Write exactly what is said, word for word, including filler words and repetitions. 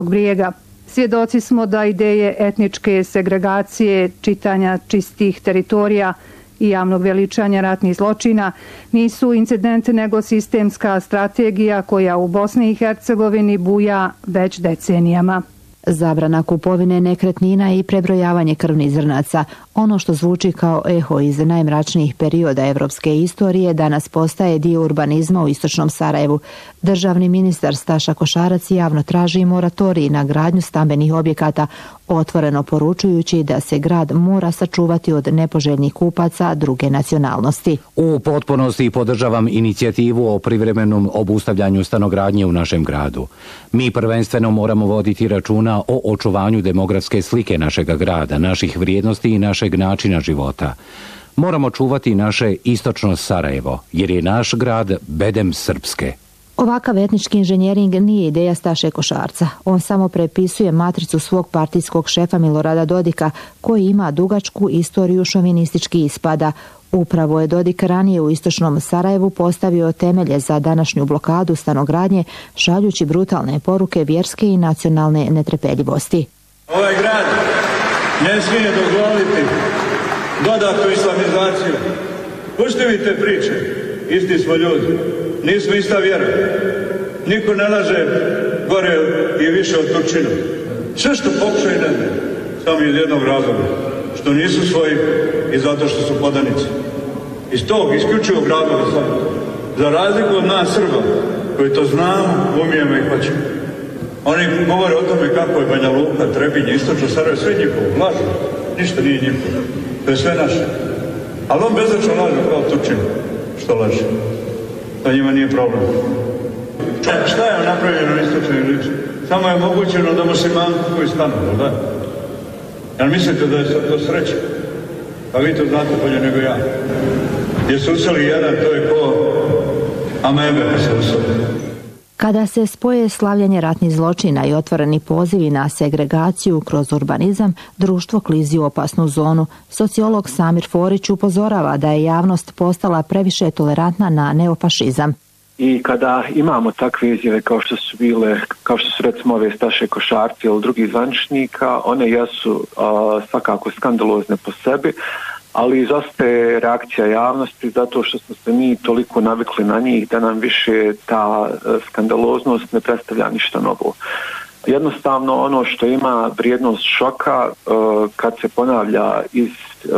Brijega. Svjedoci smo da ideje etničke segregacije, čitanja čistih teritorija i javnog veličanja ratnih zločina nisu incident nego sistemska strategija koja u Bosni i Hercegovini buja već decenijama. Zabrana kupovine nekretnina i prebrojavanje krvnih zrnaca, ono što zvuči kao eho iz najmračnijih perioda evropske istorije, danas postaje dio urbanizma u istočnom Sarajevu. Državni ministar Staša Košarac javno traži moratorij na gradnju stambenih objekata, otvoreno poručujući da se grad mora sačuvati od nepoželjnih kupaca druge nacionalnosti. U potpunosti podržavam inicijativu o privremenom obustavljanju stanogradnje u našem gradu. Mi prvenstveno moramo voditi računa o očuvanju demografske slike našeg grada, naših vrijednosti i našeg načina života. Moramo čuvati naše istočno Sarajevo, jer je naš grad bedem Srpske. Ovakav etnički inženjering nije ideja Staše Košarca. On samo prepisuje matricu svog partijskog šefa Milorada Dodika, koji ima dugačku istoriju šovinistički ispada. Upravo je Dodik ranije u istočnom Sarajevu postavio temelje za današnju blokadu stanogradnje, šaljući brutalne poruke vjerske i nacionalne netrpeljivosti. Ovaj grad ne smije dozvoliti dodatnu islamizaciju. Pušti mi te priče, isti smo ljudi, nismo ista vjera. Niko ne laže gore i više od Turčina. Sve što pokušaju ne zna, samo iz jednog razloga, što nisu svoji i zato što su podanici. Iz tog isključivog razloga sad, za razliku od nas Srba, koji to znamo, umijemo i hoćemo. Oni govore o tome kako je Banja Luka, Trebinje, istočno Sarajevo, sve njihovo, lažu, ništa nije njihovo, to je sve naše. Ali on bezačno laže kao Turčin, što laže. To njima nije problem. Šta je napravljeno na istočnoj liči? Samo je omogućeno da muslimani kupuju stanove, da? Jel mislite da je to sreća? Pa vi to znate bolje nego ja. Gdje su useli jedan, to je ko amebe se useli. Kada se spoje slavljanje ratnih zločina i otvoreni pozivi na segregaciju kroz urbanizam, društvo klizi u opasnu zonu. Sociolog Samir Forić upozorava da je javnost postala previše tolerantna na neofašizam. I kada imamo takve izjave kao što su bile, kao što su recimo ove Staše Košarci ili drugih zvaničnika, one jesu a, svakako skandalozne po sebi, ali izostaje reakcija javnosti zato što smo se mi toliko navikli na njih da nam više ta skandaloznost ne predstavlja ništa novo. Jednostavno ono što ima vrijednost šoka kad se ponavlja iz